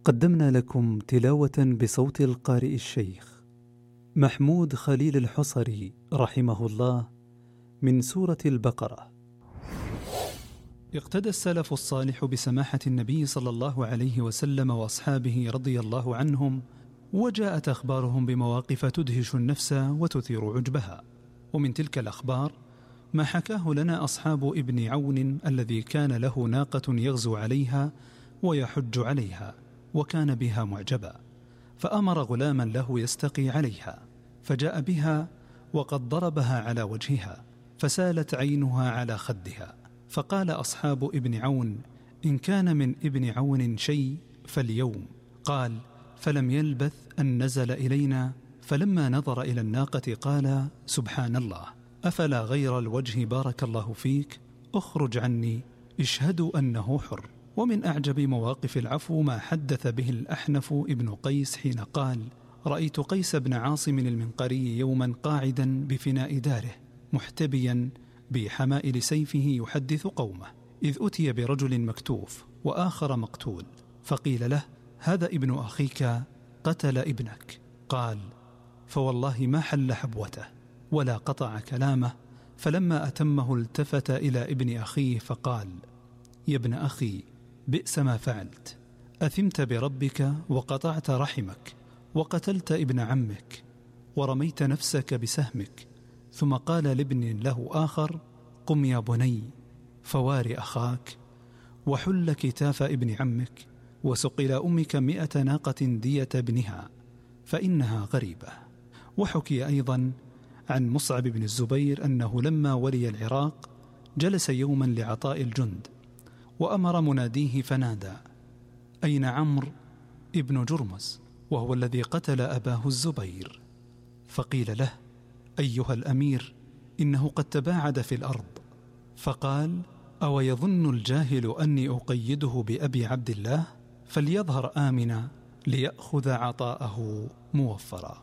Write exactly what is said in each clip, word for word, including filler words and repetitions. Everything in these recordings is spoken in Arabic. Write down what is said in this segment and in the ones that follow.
قدمنا لكم تلاوة بصوت القارئ الشيخ محمود خليل الحصري رحمه الله من سورة البقرة. اقتدى السلف الصالح بسماحة النبي صلى الله عليه وسلم وأصحابه رضي الله عنهم، وجاءت أخبارهم بمواقف تدهش النفس وتثير عجبها. ومن تلك الأخبار ما حكاه لنا أصحاب ابن عون الذي كان له ناقة يغزو عليها ويحج عليها، وكان بها معجبا، فأمر غلاما له يستقي عليها، فجاء بها وقد ضربها على وجهها، فسالت عينها على خدها. فقال أصحاب ابن عون: إن كان من ابن عون شيء فاليوم. قال: فلم يلبث أن نزل إلينا، فلما نظر إلى الناقة قال: سبحان الله، أفلا غير الوجه بارك الله فيك، أخرج عني، اشهدوا أنه حر. ومن أعجب مواقف العفو ما حدث به الأحنف ابن قيس حين قال: رأيت قيس بن عاصم المنقري يوما قاعدا بفناء داره محتبيا بحمائل سيفه يحدث قومه، إذ أتي برجل مكتوف وآخر مقتول، فقيل له: هذا ابن أخيك قتل ابنك. قال: فوالله ما حل حبوته ولا قطع كلامه، فلما أتمه التفت إلى ابن أخيه فقال: يا ابن أخي، بئس ما فعلت، أثمت بربك وقطعت رحمك وقتلت ابن عمك ورميت نفسك بسهمك. ثم قال لابن له آخر: قم يا بني فوار أخاك، وحل كتاف ابن عمك، وسق إلى أمك مئة ناقة دية ابنها فإنها غريبة. وحكي أيضا عن مصعب بن الزبير أنه لما ولي العراق جلس يوما لعطاء الجند، وأمر مناديه فنادى: أين عمرو ابن جرمز، وهو الذي قتل أباه الزبير؟ فقيل له: أيها الأمير، إنه قد تباعد في الأرض. فقال: أو يظن الجاهل أني أقيده بأبي عبد الله؟ فليظهر آمنا ليأخذ عطاءه موفرا.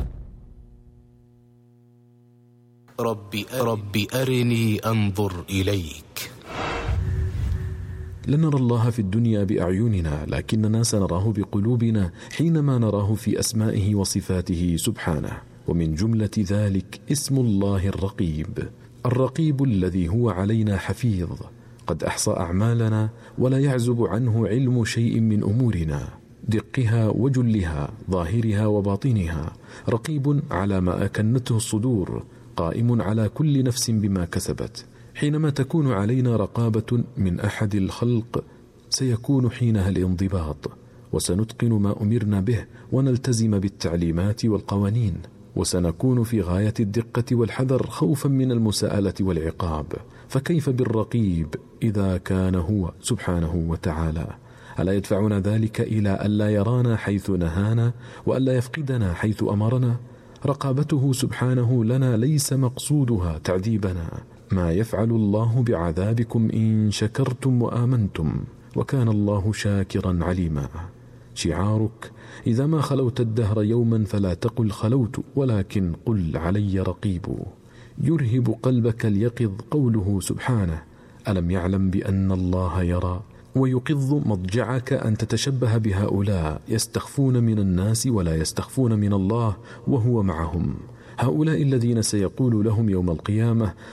رب, رب أرني أنظر إليك. لن نرى الله في الدنيا بأعيننا، لكننا سنراه بقلوبنا حينما نراه في أسمائه وصفاته سبحانه. ومن جملة ذلك اسم الله الرقيب، الرقيب الذي هو علينا حفيظ، قد أحصى أعمالنا ولا يعزب عنه علم شيء من أمورنا، دقها وجلها، ظاهرها وباطنها. رقيب على ما أكنته الصدور، قائم على كل نفس بما كسبت. حينما تكون علينا رقابة من أحد الخلق سيكون حينها الانضباط، وسنتقن ما أمرنا به ونلتزم بالتعليمات والقوانين، وسنكون في غاية الدقة والحذر خوفا من المساءلة والعقاب. فكيف بالرقيب إذا كان هو سبحانه وتعالى؟ ألا يدفعنا ذلك إلى ألا يرانا حيث نهانا وألا يفقدنا حيث أمرنا؟ رقابته سبحانه لنا ليس مقصودها تعذيبنا. ما يفعل الله بعذابكم إن شكرتم وآمنتم، وكان الله شاكرا عليما. شعارك: إذا ما خلوت الدهر يوما فلا تقل خلوت، ولكن قل علي رقيب. يرهب قلبك اليقظ قوله سبحانه: ألم يعلم بأن الله يرى؟ ويقظ مضجعك أن تتشبه بهؤلاء يستخفون من الناس ولا يستخفون من الله وهو معهم. هؤلاء الذين سيقول لهم يوم القيامة: